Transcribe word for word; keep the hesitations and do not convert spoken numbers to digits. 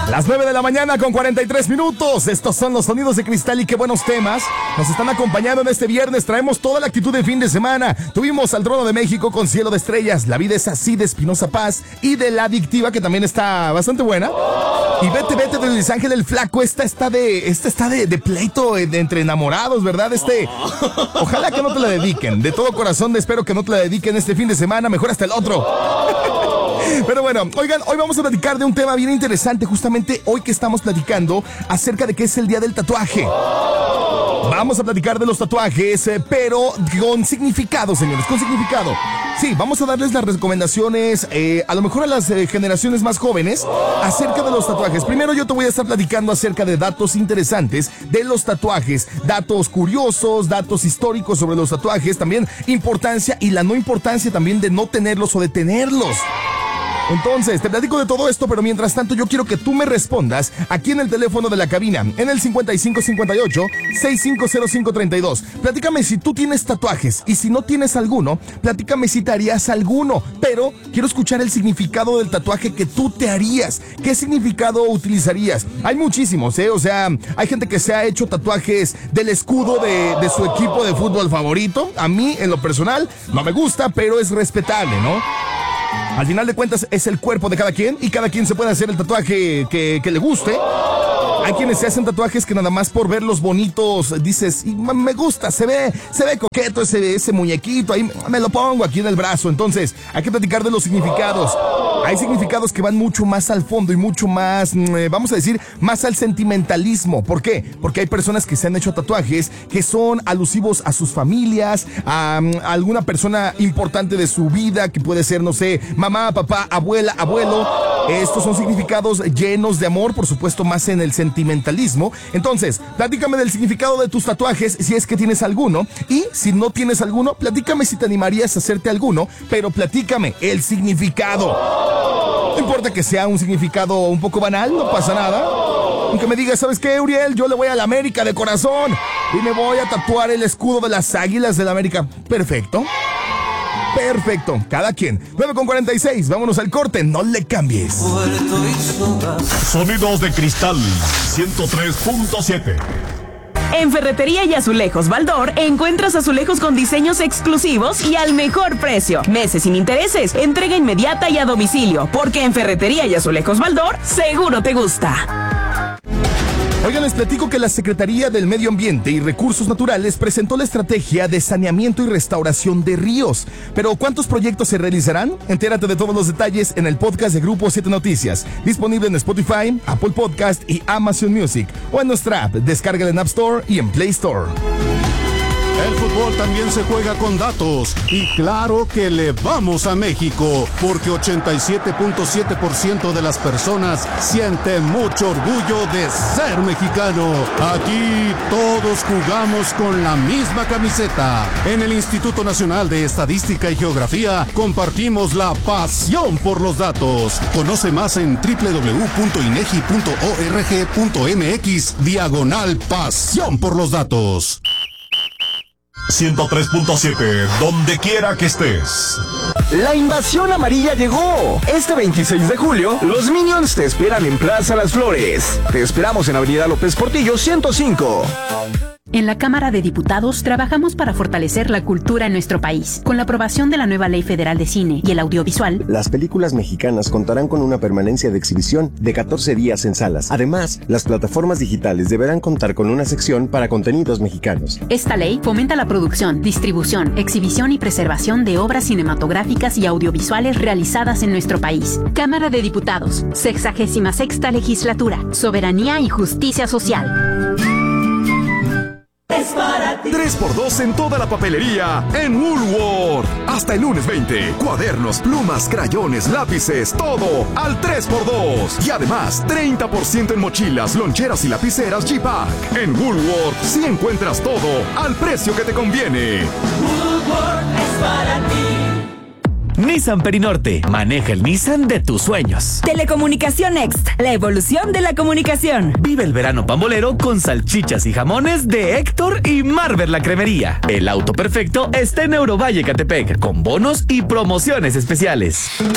Las nueve de la mañana con cuarenta y tres minutos. Estos son los sonidos de Cristal y qué buenos temas nos están acompañando en este viernes. Traemos toda la actitud de fin de semana. Tuvimos al Trono de México con Cielo de Estrellas. La vida es así de Espinosa Paz y de La Adictiva, que también está bastante buena. Y Vete Vete de Luis Ángel el Flaco. Esta está de, esta está de, de pleito de, de entre enamorados, ¿verdad? Este, ojalá que no te la dediquen. De todo corazón espero que no te la dediquen este fin de semana. Mejor hasta el otro. Pero bueno, oigan, hoy vamos a platicar de un tema bien interesante, justamente hoy que estamos platicando acerca de que es el día del tatuaje. Vamos a platicar de los tatuajes, eh, pero con significado, señores, con significado. Sí, vamos a darles las recomendaciones, eh, a lo mejor a las eh, generaciones más jóvenes, acerca de los tatuajes. Primero yo te voy a estar platicando acerca de datos interesantes de los tatuajes, datos curiosos, datos históricos sobre los tatuajes, también importancia y la no importancia también de no tenerlos o de tenerlos. Entonces, te platico de todo esto, pero mientras tanto yo quiero que tú me respondas aquí en el teléfono de la cabina, en el cincuenta y cinco cincuenta y ocho, sesenta y cinco cero cinco treinta y dos. Platícame si tú tienes tatuajes y si no tienes alguno, platícame si te harías alguno, pero quiero escuchar el significado del tatuaje que tú te harías. ¿Qué significado utilizarías? Hay muchísimos, ¿eh? O sea, hay gente que se ha hecho tatuajes del escudo de, de su equipo de fútbol favorito. A mí, en lo personal, no me gusta, pero es respetable, ¿no? Al final de cuentas es el cuerpo de cada quien y cada quien se puede hacer el tatuaje que, que le guste. Hay quienes se hacen tatuajes que nada más por verlos bonitos dices, me gusta, se ve, se ve coqueto ese, ese muñequito, ahí me lo pongo aquí en el brazo. Entonces, hay que platicar de los significados. Hay significados que van mucho más al fondo y mucho más, vamos a decir, más al sentimentalismo. ¿Por qué? Porque hay personas que se han hecho tatuajes que son alusivos a sus familias, a, a alguna persona importante de su vida, que puede ser, no sé, mamá, papá, abuela, abuelo. Estos son significados llenos de amor, por supuesto, más en el sentimentalismo. Entonces, platícame del significado de tus tatuajes, si es que tienes alguno. Y si no tienes alguno, platícame si te animarías a hacerte alguno, pero platícame el significado. No importa que sea un significado un poco banal, no pasa nada. Aunque me digas, ¿sabes qué, Uriel? Yo le voy a la América de corazón y me voy a tatuar el escudo de las Águilas de la América. Perfecto. Perfecto, cada quien. nueve con cuarenta y seis, vámonos al corte, no le cambies. Sonidos de Cristal ciento tres punto siete. En Ferretería y Azulejos Baldor encuentras azulejos con diseños exclusivos y al mejor precio. Meses sin intereses, entrega inmediata y a domicilio, porque en Ferretería y Azulejos Baldor seguro te gusta. Oigan, les platico que la Secretaría del Medio Ambiente y Recursos Naturales presentó la estrategia de saneamiento y restauración de ríos. Pero, ¿cuántos proyectos se realizarán? Entérate de todos los detalles en el podcast de Grupo siete Noticias, disponible en Spotify, Apple Podcast y Amazon Music, o en nuestra app. Descárgala en App Store y en Play Store. El fútbol también se juega con datos y claro que le vamos a México porque ochenta y siete punto siete por ciento de las personas sienten mucho orgullo de ser mexicano. Aquí todos jugamos con la misma camiseta. En el Instituto Nacional de Estadística y Geografía compartimos la pasión por los datos. Conoce más en doble u doble u doble u punto inegi punto org punto mx diagonal pasión por los datos. ciento tres punto siete, donde quiera que estés. La invasión amarilla llegó. Este veintiséis de julio, los Minions te esperan en Plaza Las Flores. Te esperamos en Avenida López Portillo ciento cinco. En la Cámara de Diputados trabajamos para fortalecer la cultura en nuestro país. Con la aprobación de la nueva Ley Federal de Cine y el Audiovisual, las películas mexicanas contarán con una permanencia de exhibición de catorce días en salas. Además, las plataformas digitales deberán contar con una sección para contenidos mexicanos. Esta ley fomenta la producción, distribución, exhibición y preservación de obras cinematográficas y audiovisuales realizadas en nuestro país. Cámara de Diputados, sexagésima sexta legislatura, soberanía y justicia social. tres por dos en toda la papelería en Woolworth. Hasta el lunes veinte. Cuadernos, plumas, crayones, lápices, todo al tres por dos. Y además, treinta por ciento en mochilas, loncheras y lapiceras G-Pack. En Woolworth sí encuentras todo al precio que te conviene. Woolworth es para ti. Nissan Perinorte. Maneja el Nissan de tus sueños. Telecomunicación Next. La evolución de la comunicación. Vive el verano pambolero con salchichas y jamones de Héctor y Marvel la Cremería. El auto perfecto está en Eurovalle Catepec, con bonos y promociones especiales.